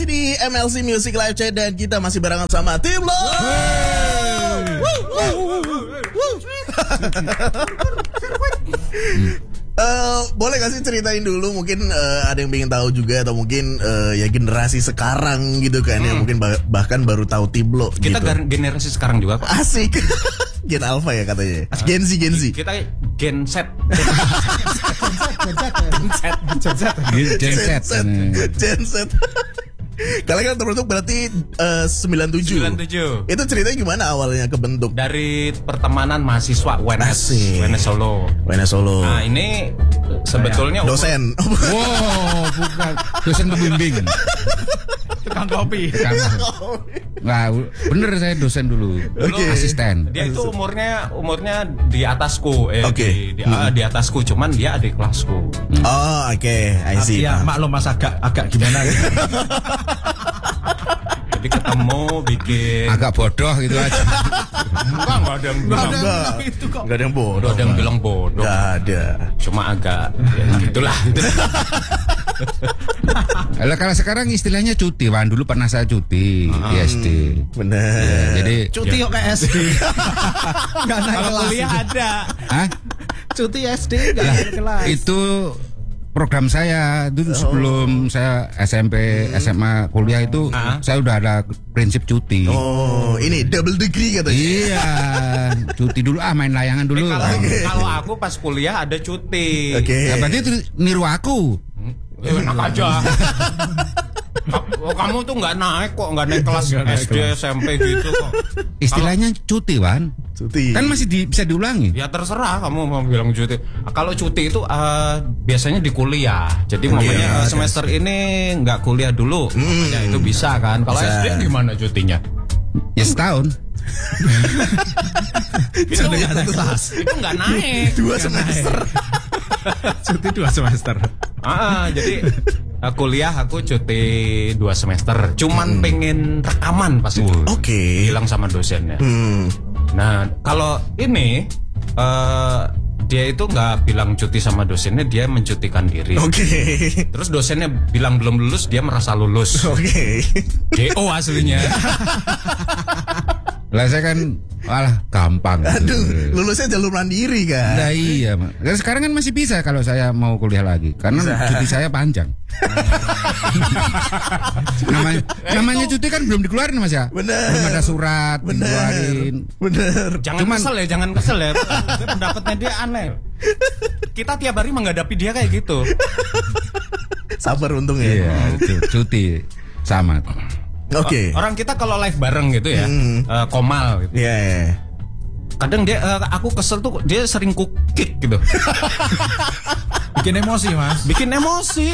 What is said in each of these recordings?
masih di MLC Music Live Chat dan kita masih barengan sama tim lo. Boleh gak sih ceritain dulu mungkin ada yang pengen tahu juga atau mungkin ya generasi sekarang gitu kan ya mungkin bahkan baru tahu Tiblo kita gitu. Generasi sekarang juga kok. Asik. Gen Alpha ya katanya. Gen Z. Kita Gen Z. Gen Z. Kalian kan terbentuk berarti 97. Itu ceritanya gimana awalnya kebentuk? Dari pertemanan mahasiswa UNS Solo. Solo. Nah, ini sebetulnya dosen. Wow, bukan dosen pembimbing. Tukang kopi. Nah, bener saya dosen dulu. Asisten. Dia itu umurnya di atasku. Di atasku, cuman dia adik kelasku. Oh, oke. I see. Ya, maklum Mas agak gimana gitu. Jadi ketemu bikin agak bodoh gitu aja. Enggak ada yang bilang itu kok. Enggak ada yang bodoh. Enggak ada yang bilang bodoh. Enggak ada. Cuma agak ya, gitulah. Kalau sekarang istilahnya cuti, Wan. Dulu pernah saya cuti di SD. Bener. Ya, jadi cuti kok ke SD. Kalau kuliah ada. Hah? Cuti SD enggak naik kelas. Itu program saya dulu sebelum saya SMP, SMA, kuliah itu saya udah ada prinsip cuti. Oh, ini double degree katanya. Iya, cuti dulu main layangan dulu. Kalau aku pas kuliah ada cuti. Oke. Nah, berarti itu niru aku. Enak aja. Kamu tuh nggak naik kelas SD SMP gitu kok. Istilahnya cuti, Wan. Cuti. Kan masih bisa diulangi. Ya terserah kamu mau bilang cuti. Kalau cuti itu biasanya di kuliah. Jadi makanya semester ini nggak kuliah dulu. Makanya itu bisa kan. Kalau SD gimana cutinya? Ya setahun. Itu nggak naik. 2 semester. Cuti 2 semester. Jadi kuliah aku cuti 2 semester. Cuman pengen rekaman pas itu. Oke. Bilang sama dosennya. Nah kalau ini dia itu nggak bilang cuti sama dosennya, dia mencutikan diri. Oke. Terus dosennya bilang belum lulus, dia merasa lulus. Oke. DO aslinya. Lah saya kan gampang. Aduh, lulusnya jalur mandiri kan. Nah iya, Mak. Dan sekarang kan masih bisa kalau saya mau kuliah lagi karena cuti saya panjang. namanya cuti kan belum dikeluarin, Mas ya. Bener. Belum ada surat dikeluarin. Bener. Jangan kesel ya. Pendapatnya dia aneh. Kita tiap hari menghadapi dia kayak gitu. Sabar untungnya. Iya, cuti sama. Oke. Orang kita kalau live bareng gitu ya, Komal gitu. Iya. Kadang dia aku kesel tuh dia sering kick gitu. Bikin emosi, Mas. Bikin emosi.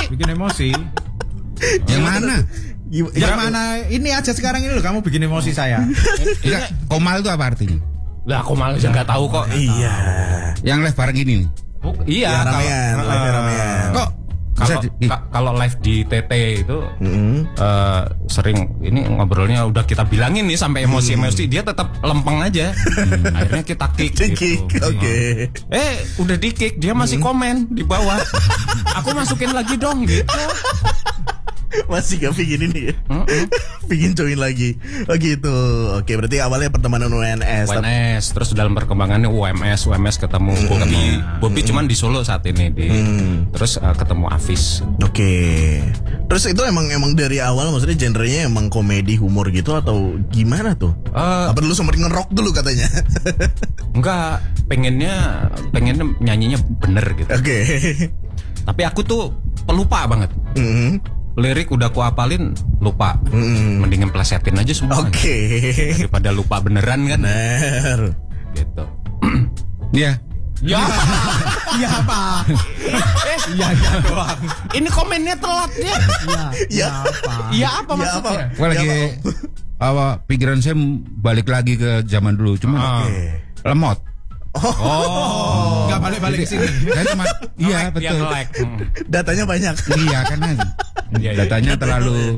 Yang mana? Yang mana ini aja sekarang ini loh, kamu bikin emosi saya. Enggak, komal itu apa artinya? Lah Komal aja nggak tahu kok. Iya. Yang live bareng ini nih. Iya, ramean. Kok kalau live di TT itu sering ini ngobrolnya udah kita bilangin nih sampai emosi dia tetap lempeng aja. Akhirnya kita kick gitu. Oke. Udah di kick dia masih komen di bawah. Aku masukin lagi dong gitu. Masih gak pingin ini ya? Pingin join lagi. Oh gitu. Oke, berarti awalnya pertemanan UNS. Terus dalam perkembangannya UMS ketemu Bobby cuman di Solo saat ini terus ketemu Afis. Oke. Terus itu emang dari awal maksudnya genrenya emang komedi humor gitu atau gimana tuh? Apa dulu sempat ngerok dulu katanya? Enggak, pengennya nyanyinya bener gitu. Oke. Tapi aku tuh pelupa banget. Lirik udah aku apalin lupa. Mendingan plesetin aja semua. Oke. Daripada lupa beneran kan. Bener. Gitu. Iya. Ya. Iya apa? Iya doang. Ini komennya telat ya. Ya apa? Iya apa maksudnya? Gua lagi pikiran saya balik lagi ke zaman dulu, cuma lemot. Nggak balik-balik ke sini. Saya cuma iya betul. Datanya banyak. Iya karena datanya terlalu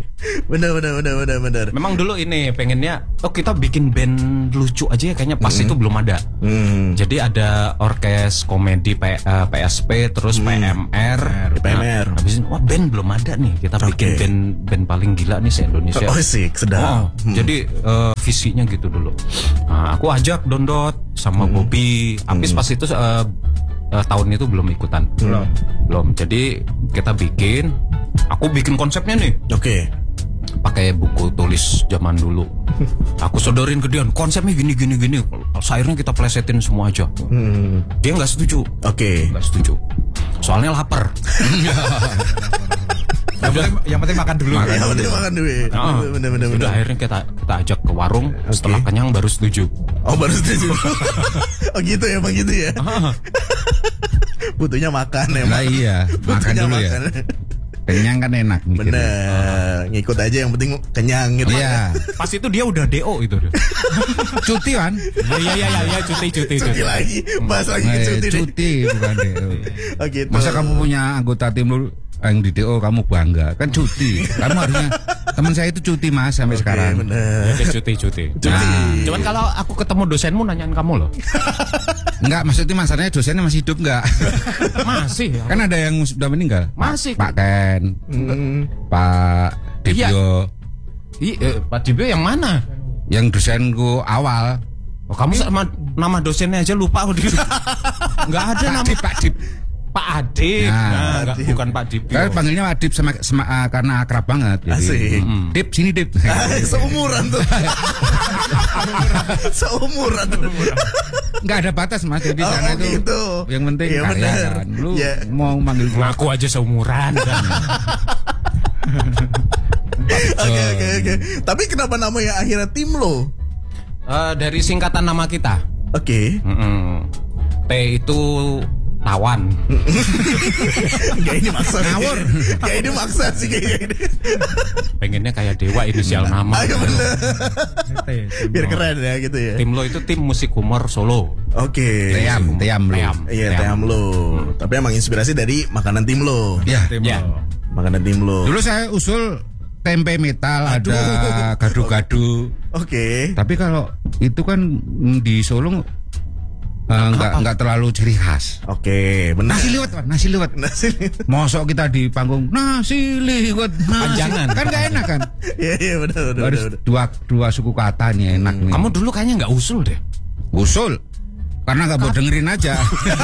Bener. Memang dulu ini pengennya kita bikin band lucu aja ya, kayaknya pas itu belum ada. Jadi ada orkes komedi PSP terus PMR. Habis itu band belum ada nih. Kita bikin band paling gila nih se-Indonesia. Oh sik, sedap. Jadi visinya gitu dulu. Nah, aku ajak Dondot sama Bobby. Apis pas itu tahun itu belum ikutan. Belum. Jadi kita aku bikin konsepnya nih. Oke. Pakai buku tulis zaman dulu. Aku sodorin ke dia, konsepnya gini. Akhirnya kita plesetin semua aja. Dia nggak setuju. Oke. Nggak setuju. Soalnya lapar. Yang penting makan dulu. Makan dulu. Bener. Udah akhirnya kita ajak ke warung. Setelah kenyang baru setuju. Oh baru setuju. Oh gitu ya, Bang, gitu ya. Butuhnya makan ya. Nah iya, makan dulu ya. Kenyang kan enak. Bener. Ngikut aja yang penting kenyang gitu. Iya. Pas itu dia udah DO itu. Cuti kan? Iya cuti. Cuti lagi. Bahas lagi cuti. Cuti bukan DO. Oh gitu. Masa kamu punya anggota tim lu yang di DO kamu bangga? Kan cuti. Kamu harusnya, teman saya itu cuti Mas sampai sekarang. Bener. Ya, cuti. Cuman kalau aku ketemu dosenmu nanyain kamu loh. Enggak, maksudnya masalahnya dosennya masih hidup enggak? Masih. Kan ada yang sudah meninggal. Masih. Pak Ken, Pak Dibyo. Pak Dibyo yang mana? Yang dosenku awal. Oh, kamu sama nama dosennya aja lupa. Enggak ada nama Pak Dip. Pak Adip. Nah, bukan Pak Dibyo. Kan panggilnya Adip sama karena akrab banget. Jadi, Asik. Dip sini Dip. Seumuran tuh. Seumuran. Enggak ada batas Mas. Jadi sana itu gitu. yang penting Iya, karya bener. kan. Lu Ya. mau manggil gua Ngaku aja seumuran kan. Oke. Tapi kenapa namanya akhirnya tim lo? Dari singkatan nama kita. Oke. T itu tawan. Kayak ini maksa. Ngawur. Kayak ini maksa sih kayaknya ini. Pengennya kayak dewa inisial nama. Ayo bener. Biar keren ya gitu ya. Tim lo itu tim musik humor Solo. Oke. Team lu. Iya, Team lo. Tapi emang inspirasi dari makanan tim lo. Ya. Makanan tim lo. Dulu saya usul tempe metal, ada gado-gado. Oke. Tapi kalau itu kan di Solo nggak terlalu ciri khas. Oke, benar. Nasi liwet. Mosok kita di panggung nasi liwet. Panjangan. Kan gak enak kan? Iya benar. Harus dua suku kata nih enak nih. Kamu dulu kayaknya nggak usul deh. Usul karena nggak mau dengerin aja.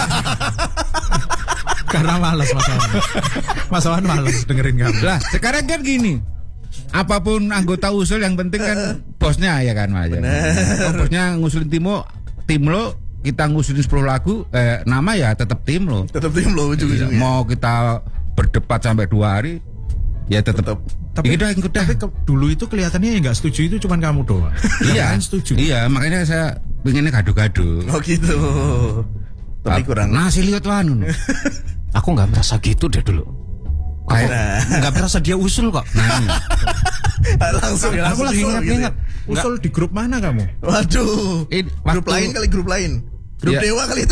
Karena malas masalah malas dengerin kamu. Lah sekarang kan gini. Apapun anggota usul yang penting kan bosnya ya kan Mas. Bosnya ngusulin tim lo kita ngusulin 10 lagu nama ya tetap tim lo. Tetap tim lo ujung-ujungnya. Mau kita berdebat sampai 2 hari ya tetap. Tapi dulu itu kelihatannya yang nggak setuju itu cuman kamu doang. Iya, Kan setuju. Iya, makanya saya pengennya gado-gado. Oh gitu. Tapi kurang. Nasi liwet wan. Aku nggak merasa gitu deh dulu. Nggak merasa dia usul kok. Langsung Aku lagi ingat-ingat. Usul di grup mana kamu? Waduh. Grup lain. Grup Ya. Dewa kali itu.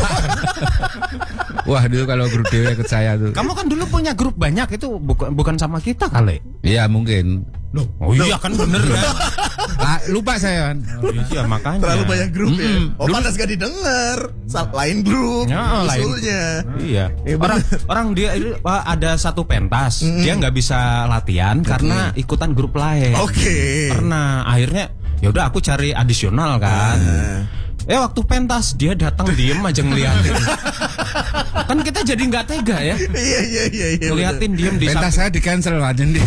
Wah, dulu kalau grup Dewa ikut saya tuh. Kamu kan dulu punya grup banyak itu bukan sama kita kali. Iya, mungkin. Oh iya kan bener kan. Lupa saya kan. Iya makanya. Terlalu banyak grup ya. Oh pantas gak didengar. Lain grup. Ya, usulnya. Iya. Orang dia ada satu pentas, dia nggak bisa latihan karena ikutan grup lain. Oke. Karena akhirnya ya udah aku cari adisional kan. Waktu pentas dia datang diem aja ngeliatin. Kan kita jadi nggak tega ya. Iya. Ngeliatin diem di Pentas saya di cancel aja nih.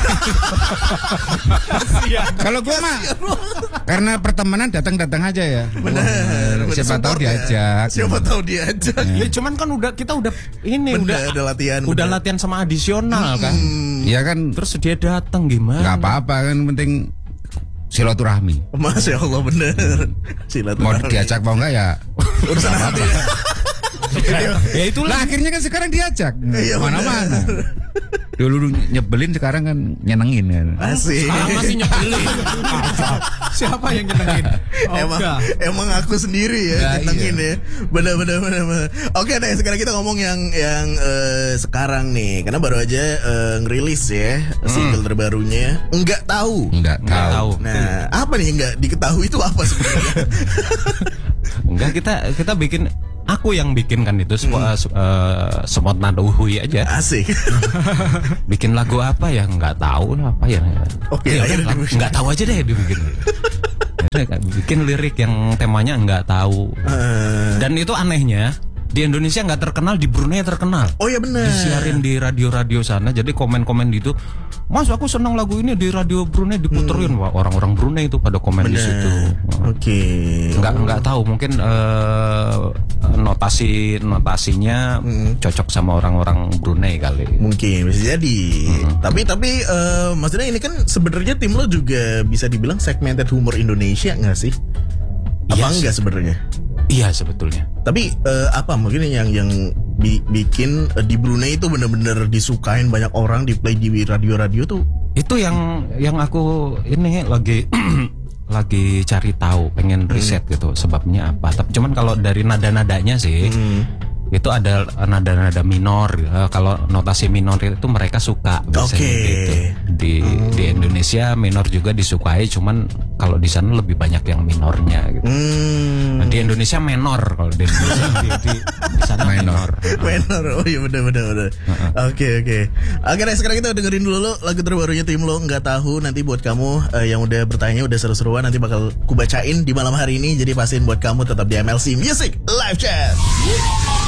Kalau gua mah karena pertemanan datang aja ya. Benar. Siapa tahu diajak. Ya cuman kan kita udah latihan. Udah latihan sama adisional kan. Iya kan. Terus dia datang gimana? Nggak apa-apa kan penting silaturahmi. Masya Allah bener. Mau diajak mau enggak ya urusan hati. Ya itulah akhirnya kan sekarang diajak Iya, mana-mana. Dulu nyebelin, sekarang kan nyenengin kan. Asik. Sekarang masih nyebelin. Siapa yang nyenengin? Emang aku sendiri ya nyenengin ya. Benar. Oke deh, sekarang kita ngomong yang sekarang nih, karena baru aja ngerilis ya single terbarunya. Enggak tahu. Nah, apa nih yang enggak diketahui itu apa sebenarnya? Enggak, kita bikin, aku yang bikin kan itu semot naduhui aja. Asik. Bikin lagu apa ya nggak tahu lah apa ya. Oke, nggak tahu aja deh dibikin. Bikin lirik yang temanya nggak tahu. Dan itu anehnya di Indonesia nggak terkenal, di Brunei terkenal. Oh ya benar. Disiarin di radio-radio sana. Jadi komen-komen gitu, Mas aku senang lagu ini di radio Brunei diputerin. Wah, orang-orang Brunei itu pada komen di situ. Oke. Nggak tahu, mungkin notasinya cocok sama orang-orang Brunei kali. Mungkin bisa jadi. Tapi maksudnya ini kan sebenarnya tim lo juga bisa dibilang segmented humor Indonesia nggak sih? Apa enggak sebenarnya? Iya sebetulnya. Tapi apa mungkin yang bikin di Brunei itu benar-benar disukain banyak orang, di play di radio-radio tuh? Itu yang aku ini lagi lagi cari tahu, pengen riset gitu sebabnya apa. Tapi cuman kalau dari nada-nadanya sih itu ada nada-nada minor. Kalau notasi minor itu mereka suka biasanya gitu. Di Indonesia minor juga disukai, cuman kalau di sana lebih banyak yang minornya gitu. Nah, di Indonesia menor, kalau di Indonesia di sana minor. Menor. Oh iya benar. Oke. Oke, sekarang kita dengerin dulu lagu terbarunya tim lo, Nggak Tahu. Nanti buat kamu yang udah bertanya, udah seru-seruan, nanti bakal kubacain di malam hari ini. Jadi pastiin buat kamu tetap di MLC Music Live Chat.